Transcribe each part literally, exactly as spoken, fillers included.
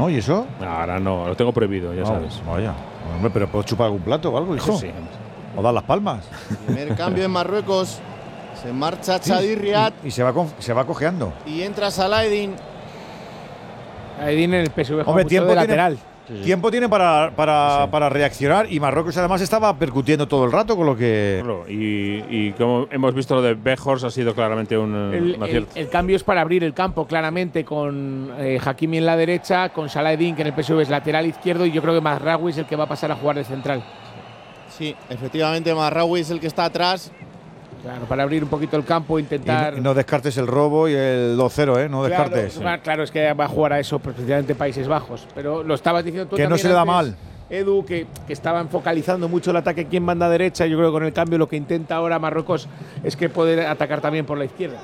¿no? ¿Y eso? Ahora no, lo tengo prohibido, ya no, sabes. Vaya, hombre, pero ¿puedo chupar algún plato o algo, hijo? Sí. O dar las palmas. Primer cambio en Marruecos. Se marcha Chadi Riad. Y, y se, va con, se va cojeando. Y entra Saladin. Saladin en el P S V. Hombre, tiempo de tiene, lateral. Sí, sí. Tiempo tiene para, para, sí. para reaccionar, y Marruecos además estaba percutiendo todo el rato con lo que… Y, y como hemos visto, lo de Weghorst ha sido claramente un, el, un el, el cambio es para abrir el campo claramente, con eh, Hakimi en la derecha, con Saladin, que en el P S V es lateral izquierdo, y yo creo que Mazraoui es el que va a pasar a jugar de central. Sí, efectivamente Mazraoui es el que está atrás. Claro, para abrir un poquito el campo, intentar… Y no, y no descartes el robo y el dos cero, ¿eh? No descartes. Claro, claro, es que va a jugar a eso, precisamente Países Bajos. Pero lo estabas diciendo tú que no se le da mal. Edu, que, que estaban focalizando mucho el ataque aquí en banda derecha. Yo creo que con el cambio lo que intenta ahora Marruecos es que poder atacar también por la izquierda.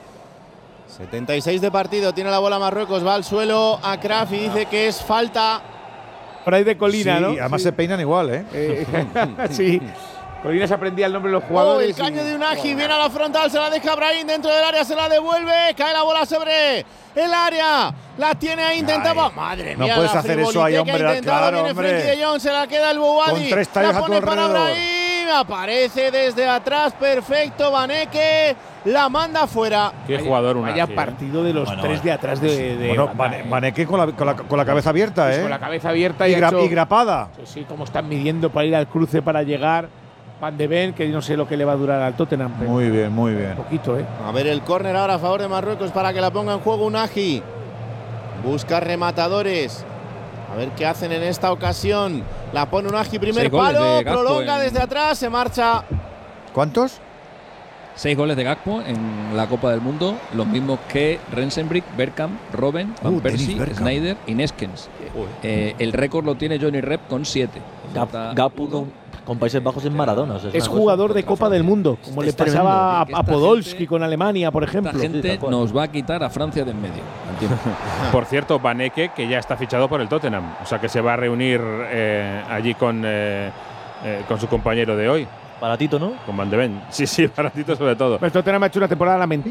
setenta y seis de partido, tiene la bola Marruecos, va al suelo a Kraf y dice que es falta. Por ahí de Colina, sí, ¿no? Y además sí. se peinan igual, ¿eh? eh sí. Colina se aprendía el nombre de los jugadores. Oh, el caño de Unagi, viene a la frontal, se la deja Brahim dentro del área, se la devuelve, cae la bola sobre el área, la tiene ahí, intentaba. Madre mía, no puedes la hacer eso ahí, hombre, claro, viene hombre. Frenkie de Jong, se la queda el Bouhaddi, con tres tallos la a tu pone para alrededor. Brahim, aparece desde atrás, perfecto, Vaneke, la manda fuera. Qué jugador Unagi. Vaya partido de los bueno, tres de atrás de, de bueno, Banda, Vaneke con la, con, la, con la cabeza abierta, pues ¿eh? Con la cabeza abierta y, y, gra hecho, y grapada. Sí, sí, como están midiendo para ir al cruce para llegar. Van de Ven, que no sé lo que le va a durar al Tottenham. Pero muy bien, muy bien. Un poquito, ¿eh? A ver el córner ahora a favor de Marruecos para que la ponga en juego Unagi. Busca rematadores. A ver qué hacen en esta ocasión. La pone Unagi, primer palo, prolonga en… desde atrás, se marcha. ¿Cuántos? Seis goles de Gakpo en la Copa del Mundo, los mismos que Rensenbrink, Bergkamp, Robben, Van uh, Persie, Sneijder y Neskens. Eh, el récord lo tiene Johnny Rep con siete. Gakpo con, con Países Bajos en Maradona. O sea, es es jugador de Copa del Mundo, como le pasaba a, a Podolski gente, con Alemania, por ejemplo. Esta gente sí, nos va a quitar a Francia de en medio. Por cierto, Vaneke, que ya está fichado por el Tottenham, o sea que se va a reunir eh, allí con, eh, eh, con su compañero de hoy. Baratito, ¿no? Con Van de Ven. Sí, sí, baratito sobre todo. Pero Tottenham ha hecho una temporada a la Menti.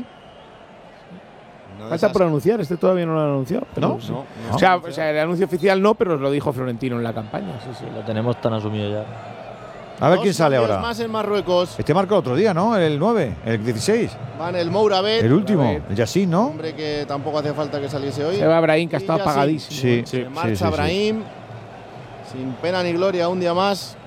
No Falta por anunciar, este todavía no lo ha anunciado. ¿No? Sí. no, no o, sea, o sea, el anuncio oficial no, pero lo dijo Florentino en la campaña. Sí, sí. Lo tenemos tan asumido ya. A ver quién sale ahora. Más en Marruecos. Este marcó otro día, ¿no? El nueve, el dieciséis. Van el Mourabet. El último, el Yassin, ¿no? Hombre que tampoco hace falta que saliese hoy. Se va Brahim, que ha estado apagadísimo. Sí, Se sí, marcha sí, sí, Brahim. Sí. Sin pena ni gloria, un día más.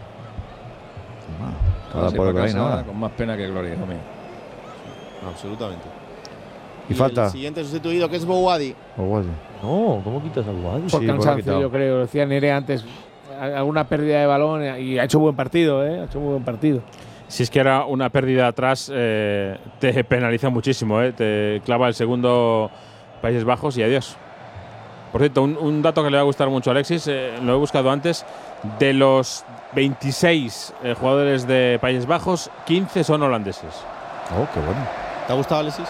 Toda por Brahim ahora. Con más pena que gloria, hijo mío. No, absolutamente. Y, y falta el siguiente sustituido, que es Bouhaddi. Bouhaddi. No, ¿cómo quitas a Bouhaddi? Por sí, cansancio, yo creo. Lo decía Nere antes. Alguna pérdida de balón y ha hecho buen partido, ¿eh? Ha hecho muy buen partido. Si es que era una pérdida atrás, eh, te penaliza muchísimo, ¿eh? Te clava el segundo Países Bajos y adiós. Por cierto, un, un dato que le va a gustar mucho a Alexis, eh, lo he buscado antes, de los veintiséis eh, jugadores de Países Bajos, quince son holandeses. Oh, qué bueno. ¿Te ha gustado, Alexis?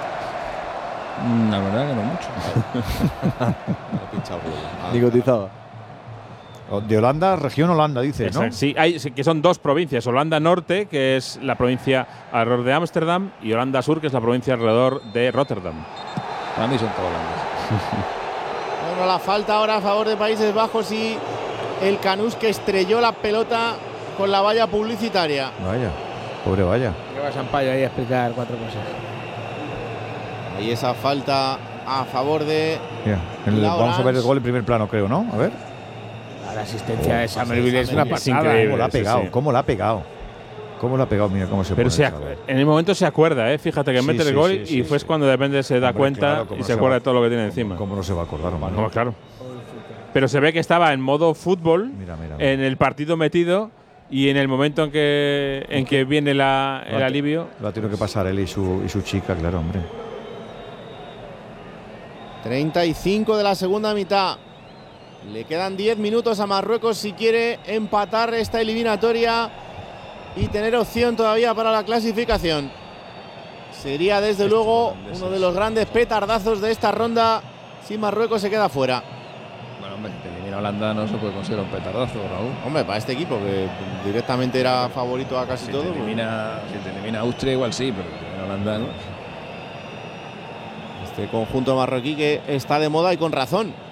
La verdad que no mucho. Ni cotizaba. De Holanda, región Holanda, dice, Exacto. ¿no? Sí, hay, que son dos provincias. Holanda Norte, que es la provincia alrededor de Ámsterdam, y Holanda Sur, que es la provincia alrededor de Rotterdam. Para mí son todos holandeses. Bueno, la falta ahora a favor de Países Bajos y el Canús que estrelló la pelota con la valla publicitaria. Vaya, pobre vaya. Que va Sampaio ahí a explicar cuatro cosas. Ahí esa falta a favor de… Mira, el, vamos a ver el gol en primer plano, creo, ¿no? A ver. La asistencia oh, de Samerville es una pasada. Increíble, ¿Cómo la ha pegado? sí, sí. ¿Cómo la ha pegado? ¿Cómo la ha pegado? Mira cómo se Pero pone se el en el momento se acuerda, ¿eh? Fíjate que sí, mete sí, el gol sí, sí, y fue sí. cuando de repente se da Hombre, cuenta claro, y no se se acuerda va, de todo lo que tiene encima. ¿Cómo no se va a acordar, hermano? No, claro. Pero se ve que estaba en modo fútbol, mira, mira, mira. en el partido metido, y en el momento en que, en que viene la, el alivio… Lo ha tenido que pasar él y su, y su chica, claro, hombre. treinta y cinco de la segunda mitad. Le quedan diez minutos a Marruecos si quiere empatar esta eliminatoria y tener opción todavía para la clasificación. Sería desde luego uno de los grandes petardazos de esta ronda si Marruecos se queda fuera. Bueno, hombre, si te elimina Holanda no se puede considerar un petardazo, Raúl. Hombre, para este equipo que directamente era favorito a casi si todo. Te elimina, pues. Si te elimina Austria igual sí, pero si te elimina Holanda no. Este conjunto marroquí que está de moda y con razón.